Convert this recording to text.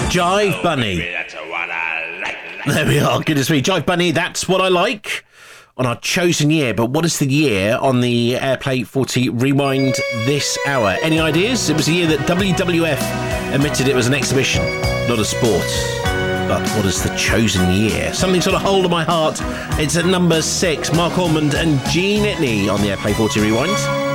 Jive Bunny. That's what I like. There we are. Goodness me. Jive Bunny, that's what I like. On our chosen year. But what is the year on the Airplay 40 Rewind this hour? Any ideas? It was the year that WWF admitted it was an exhibition, not a sport. But what is the chosen year? Something sort of hold of my heart. It's at number 6. Mark Ormond and Gene Itney on the Airplay 40 Rewind.